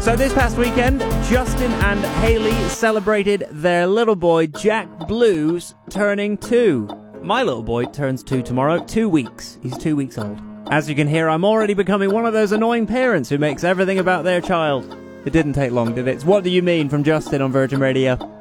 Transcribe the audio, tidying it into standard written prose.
So this past weekend, Justin and Hayley celebrated their little boy, Jack Blues, turning 2. My little boy turns 2 tomorrow, 2 weeks. He's 2 weeks old. As you can hear, I'm already becoming one of those annoying parents who makes everything about their child. It didn't take long, did it? It's What Do You Mean from Justin on Virgin Radio.